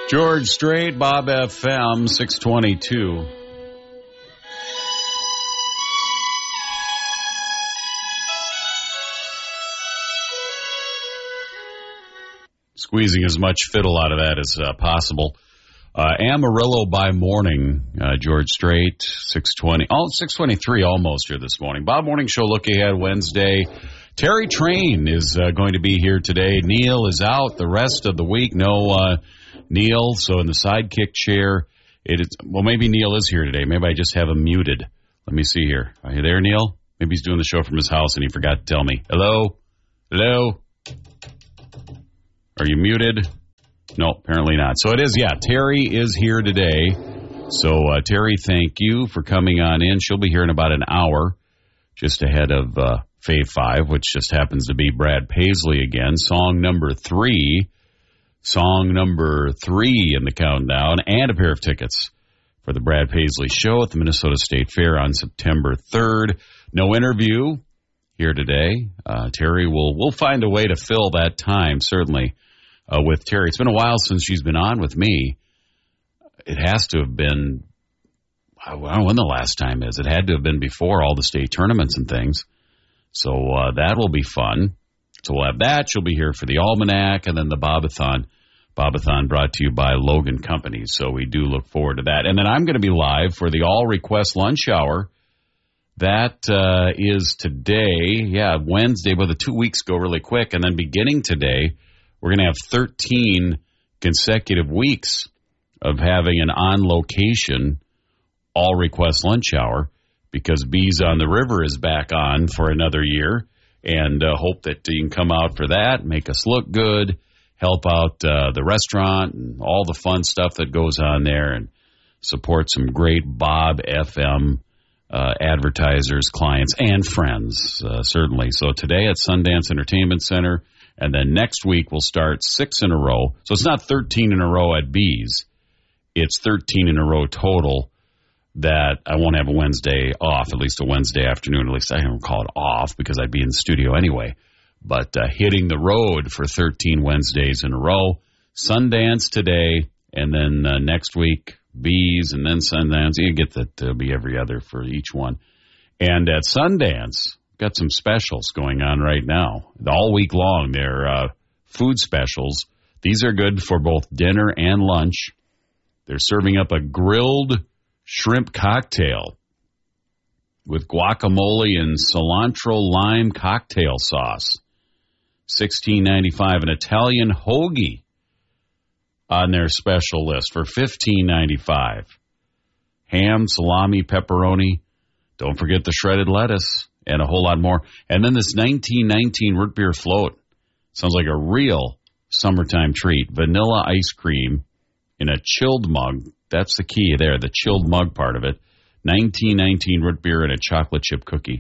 George Strait, Bob FM, 622. Squeezing as much fiddle out of that as possible. Amarillo by morning, George Strait, 620. Oh, 623 almost here this morning. Bob Morning Show, look ahead Wednesday. Terry Train is going to be here today. Neil is out the rest of the week. No Neil, so in the sidekick chair. Well, maybe Neil is here today. Maybe I just have him muted. Let me see here. Are you there, Neil? Maybe he's doing the show from his house and he forgot to tell me. Hello? Hello? Are you muted? No, apparently not. So it is, Terry is here today. So, Terry, thank you for coming on in. She'll be here in about an hour, just ahead of Fave 5, which just happens to be Brad Paisley again. Song number 3 in the countdown, and a pair of tickets for the Brad Paisley Show at the Minnesota State Fair on September 3rd. No interview here today. Terry we'll find a way to fill that time, certainly. With Terry. It's been a while since she's been on with me. It has to have been, I don't know when the last time is. It had to have been before all the state tournaments and things. So that will be fun. So we'll have that. She'll be here for the Almanac and then the Bobathon. Bobathon brought to you by Logan Companies. So we do look forward to that. And then I'm going to be live for the All Request Lunch Hour. That is today. Wednesday. Well, the 2 weeks go really quick. And then beginning today, we're going to have 13 consecutive weeks of having an on-location all-request lunch hour because Bees on the River is back on for another year, and hope that you can come out for that, make us look good, help out the restaurant and all the fun stuff that goes on there, and support some great Bob FM advertisers, clients, and friends, certainly. So today at Sundance Entertainment Center. And then next week we'll start 6 in a row. So it's not 13 in a row at Bees. It's 13 in a row total that I won't have a Wednesday off, at least a Wednesday afternoon. At least I don't call it off because I'd be in the studio anyway. But hitting the road for 13 Wednesdays in a row. Sundance today, and then next week Bees, and then Sundance. You get that it'll be every other for each one. And at Sundance, got some specials going on right now. All week long, they're food specials. These are good for both dinner and lunch. They're serving up a grilled shrimp cocktail with guacamole and cilantro lime cocktail sauce. $16.95. An Italian hoagie on their special list for $15.95. Ham, salami, pepperoni. Don't forget the shredded lettuce. And a whole lot more. And then this 1919 root beer float. Sounds like a real summertime treat. Vanilla ice cream in a chilled mug. That's the key there, the chilled mug part of it. 1919 root beer and a chocolate chip cookie.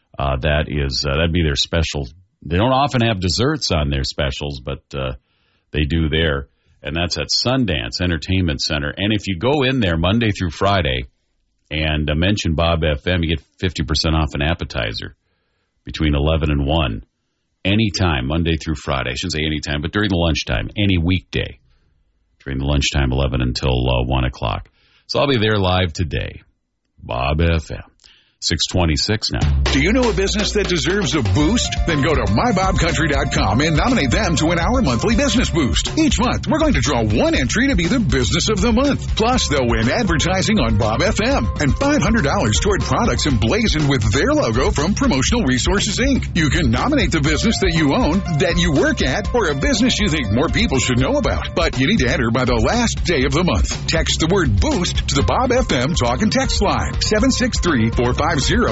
That'd be their special. They don't often have desserts on their specials, but they do there. And that's at Sundance Entertainment Center. And if you go in there Monday through Friday, and mention Bob FM, you get 50% off an appetizer between 11 and 1. Anytime, Monday through Friday. I shouldn't say anytime, but during the lunchtime, any weekday. During the lunchtime, 11 until 1 o'clock. So I'll be there live today. Bob FM. 626 now. Do you know a business that deserves a boost? Then go to mybobcountry.com and nominate them to win our monthly business boost. Each month, we're going to draw one entry to be the business of the month. Plus, they'll win advertising on Bob FM and $500 toward products emblazoned with their logo from Promotional Resources, Inc. You can nominate the business that you own, that you work at, or a business you think more people should know about. But you need to enter by the last day of the month. Text the word boost to the Bob FM talk and text line 763-450-0100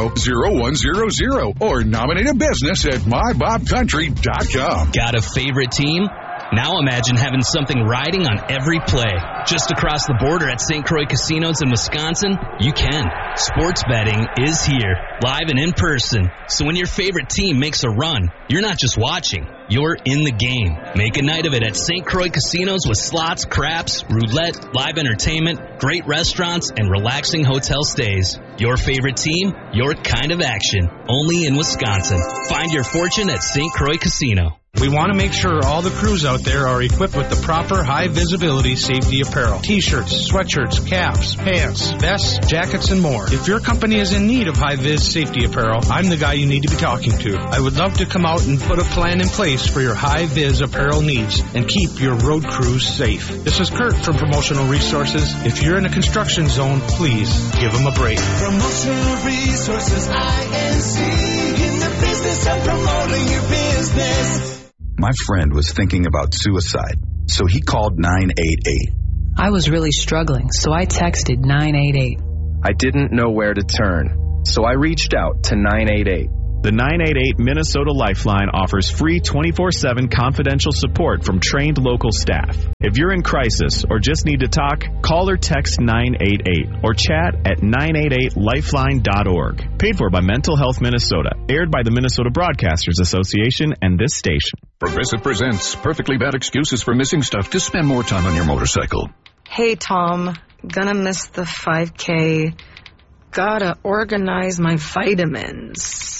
or nominate a business at mybobcountry.com. Got a favorite team? Now imagine having something riding on every play. Just across the border at St. Croix Casinos in Wisconsin, you can. Sports betting is here, live and in person. So when your favorite team makes a run, you're not just watching, you're in the game. Make a night of it at St. Croix Casinos with slots, craps, roulette, live entertainment, great restaurants, and relaxing hotel stays. Your favorite team, your kind of action. Only in Wisconsin. Find your fortune at St. Croix Casino. We want to make sure all the crews out there are equipped with the proper high-visibility safety apparel. T-shirts, sweatshirts, caps, pants, vests, jackets, and more. If your company is in need of high-vis safety apparel, I'm the guy you need to be talking to. I would love to come out and put a plan in place for your high-vis apparel needs and keep your road crews safe. This is Kurt from Promotional Resources. If you're in a construction zone, please give them a break. Promotional Resources, INC, in the business of promoting your business. My friend was thinking about suicide, so he called 988. I was really struggling, so I texted 988. I didn't know where to turn, so I reached out to 988. The 988 Minnesota Lifeline offers free 24/7 confidential support from trained local staff. If you're in crisis or just need to talk, call or text 988 or chat at 988lifeline.org. Paid for by Mental Health Minnesota. Aired by the Minnesota Broadcasters Association and this station. Progressive presents Perfectly Bad Excuses for Missing Stuff to Spend More Time on Your Motorcycle. Hey, Tom. Gonna miss the 5K. Gotta organize my vitamins.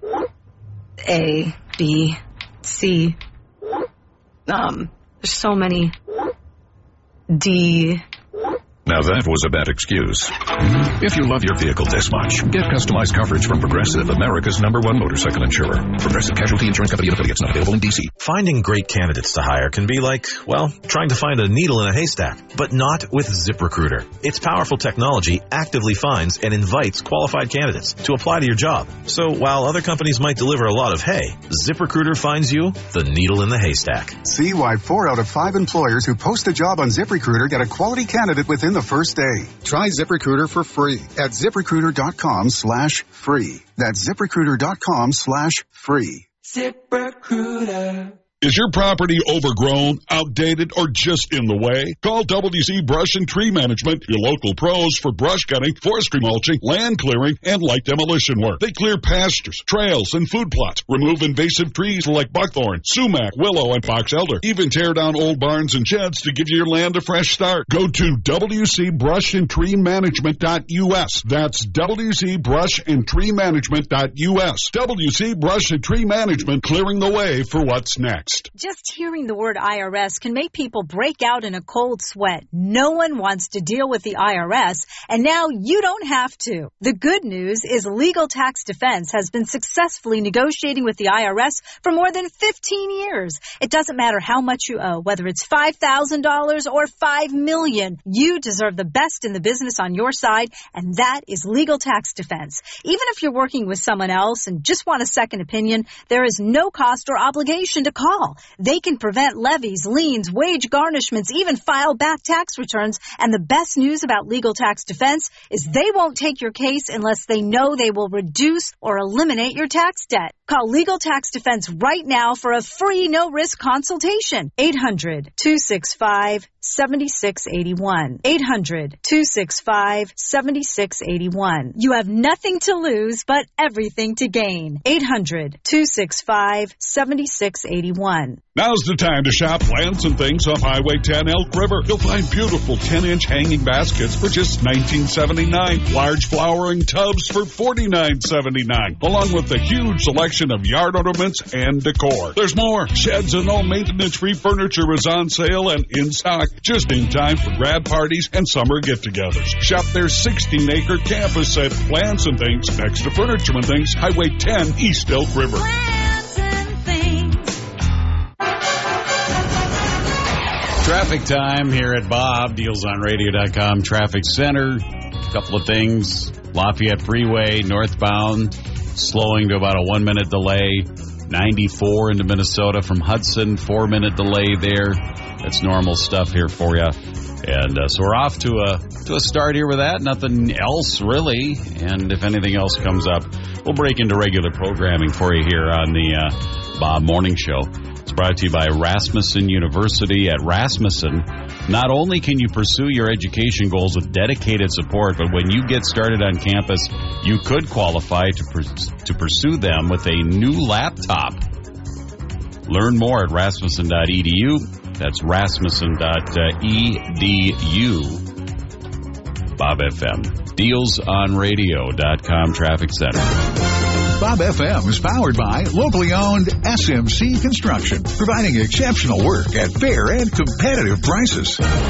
A, B, C. There's so many. D. Now that was a bad excuse. If you love your vehicle this much, get customized coverage from Progressive, America's #1 motorcycle insurer. Progressive Casualty Insurance Company and affiliates, not available in D.C. Finding great candidates to hire can be like, well, trying to find a needle in a haystack, but not with ZipRecruiter. Its powerful technology actively finds and invites qualified candidates to apply to your job. So while other companies might deliver a lot of hay, ZipRecruiter finds you the needle in the haystack. See why 4 out of 5 employers who post a job on ZipRecruiter get a quality candidate within the first day. Try ZipRecruiter for free at ZipRecruiter.com/free. That's ZipRecruiter.com/free. ZipRecruiter. Is your property overgrown, outdated, or just in the way? Call WC Brush and Tree Management, your local pros for brush cutting, forestry mulching, land clearing, and light demolition work. They clear pastures, trails, and food plots, remove invasive trees like buckthorn, sumac, willow, and box elder, even tear down old barns and sheds to give your land a fresh start. Go to WCBrushAndTreeManagement.us. That's WCBrushAndTreeManagement.us. WC Brush and Tree Management, clearing the way for what's next. Just hearing the word IRS can make people break out in a cold sweat. No one wants to deal with the IRS, and now you don't have to. The good news is Legal Tax Defense has been successfully negotiating with the IRS for more than 15 years. It doesn't matter how much you owe, whether it's $5,000 or $5 million. You deserve the best in the business on your side, and that is Legal Tax Defense. Even if you're working with someone else and just want a second opinion, there is no cost or obligation to call. They can prevent levies, liens, wage garnishments, even file back tax returns. And the best news about Legal Tax Defense is they won't take your case unless they know they will reduce or eliminate your tax debt. Call Legal Tax Defense right now for a free no-risk consultation. 800-265-7681. 800-265-7681. You have nothing to lose but everything to gain. 800-265-7681. Now's the time to shop Plants and Things off Highway 10 Elk River. You'll find beautiful 10-inch hanging baskets for just $19.79. Large flowering tubs for $49.79. Along with a huge selection of yard ornaments and decor. There's more. Sheds and all maintenance-free furniture is on sale and in stock just in time for grad parties and summer get-togethers. Shop their 16-acre campus at Plants and Things next to Furniture and Things, Highway 10 East Elk River. Traffic time here at Bob, DealsOnRadio.com Traffic Center. A couple of things. Lafayette Freeway, northbound, slowing to about a 1-minute delay. 94 into Minnesota from Hudson, 4-minute delay there. That's normal stuff here for you. And so we're off to a start here with that. Nothing else, really. And if anything else comes up, we'll break into regular programming for you here on the Bob Morning Show. It's brought to you by Rasmussen University. At Rasmussen, not only can you pursue your education goals with dedicated support, but when you get started on campus, you could qualify to pursue them with a new laptop. Learn more at rasmussen.edu. That's rasmussen.edu. Bob FM. DealsOnRadio.com Traffic Center. Bob FM is powered by locally owned SMC Construction, providing exceptional work at fair and competitive prices.